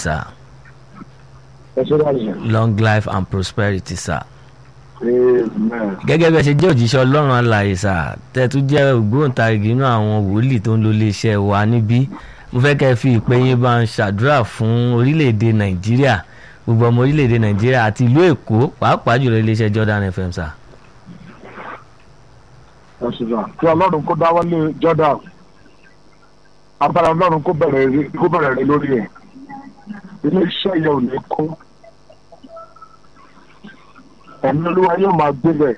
sir. Ẹ ṣe dáadáa. Long life and prosperity, sir. Amen. Gẹ́gẹ́ bí ẹ ṣe jẹ́ òjíṣẹ́ Ọlọ́run alààyè, sir, tẹ́ tún jẹ́ ògbóǹtarìgì inú àwọn wòlíì tó ń lo iléeṣẹ́ wa níbí. Mo fẹ́ kẹ́ ẹ fi ìpè yín bá ń ṣàdúrà fún orílẹ̀-èdè Nàìjíríà, gbogbo ọmọ orílẹ̀-èdè Nàìjíríà àti ìlú Èkó, pàápàá jùlọ iléeṣẹ́ Jordan FM, sir. Ẹ ṣe dáa. Kí Ọlọ́run kó dáwọ́lé Jordan. Agbára Ọlọ́run kó bẹ̀rẹ̀ rẹ lórí ẹ̀. Ilé iṣẹ́ yẹn ò ní kó. Ẹ̀mí Olúwa yóò máa gbé bẹ̀.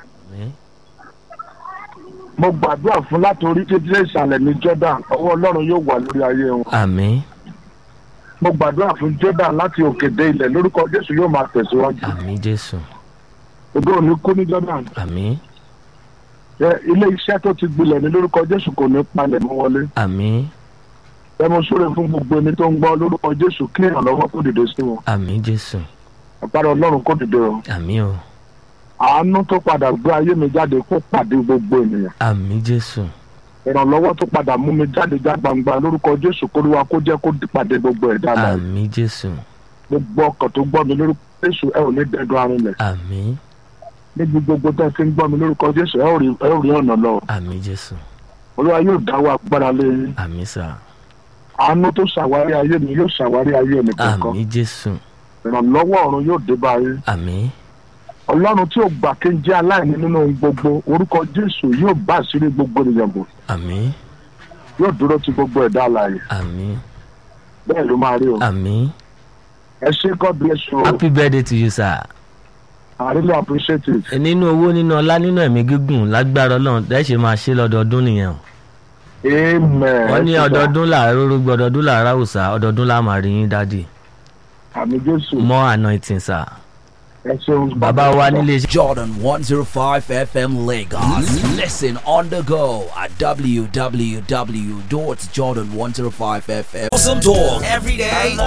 Mo gbàdúrà fún láti orí títí ìsàlẹ̀ ní Jordan, ọwọ́ Ọlọ́run yóò wà lórí ayé wọn. Àmín. Mo gbàdúrà fún Jordan láti òkè dé ilẹ̀, lórúkọ Jésù yóò máa tẹ̀síwájú. Àmín Jésù. Ògo ò ní kú ní Jordan. Àmín. Ilé iṣẹ́ tó ti gbilẹ̀ ní lórúkọ Jésù kò ní palẹ̀ mọ́ wọlé. Àmín. Ẹ mo súre fún gbogbo ẹni tó ń gbọ́ lórúkọ Jésù kí ìrànlọ́wọ́ kó dìde sí wọn. Àmín Jésù. Agbára Ọlọ́run kó dìde o. Àmín o. Àánú tó padà gbé ayé mi jáde kó pàdé gbogbo ènìyàn. Àmín Jésù. Ìrànlọ́wọ́ tó padà mú mi jáde já gbangba lórúkọ Jésù kóríwá kó jẹ́ kó pàdé gbogbo ẹ̀dá náà. Àmín Jésù. Gbogbo ọkàn tó gbọ́ mi lórúkọ Jésù ẹ ò ní dẹ́dọ̀ arinlẹ̀. Àmín. Níbi gbogbo tó ti ń gbọ́ mi lórúkọ Jésù ẹ ò rí ọ̀nà lọ. Àmín Jésù. Olúwa yóò dáwọ́ agbára lé yín. Àmín sà. Àánú tó ṣàwárí ayé mi yóò ṣàwárí ayé mi kankan. Àmín Jésù. Ìrànlọ́wọ́ ọ̀run yóò dé bá yín. Àmín. Ọlọ́run tí ò gbà kí n jẹ́ aláìní nínú ohun gbogbo, orúkọ Jésù yóò bá àṣírí gbogbo ènìyàn bò. Àmín. Yóò dúró ti gbogbo ẹ̀dá alààyè. Àmín. Bẹ́ẹ̀ ló máa rí o. Àmín. Ẹ ṣé, God bless you. Happy birthday to you, sir. I really appreciate it. Nínú owó, nínú ọlá, nínú ẹ̀mí gígùn lágbára Ọlọ́run ẹ ṣe máa ṣe lọ́dọọdún nìyẹn o. Amen. Wọ́n ní ọdọọdún làárọ̀ rúgbọ, ọdọọdún làárọ̀ àwùsá, ọdọọdún là máa rí yín dádì. Àmín Jésù. More anointing, sir. Ẹ ṣeun. Bàbá wa nílé iṣẹ́. Jordan 105 FM Lagos. Listen on the go at www.jordan105fm. Awesome talk every day.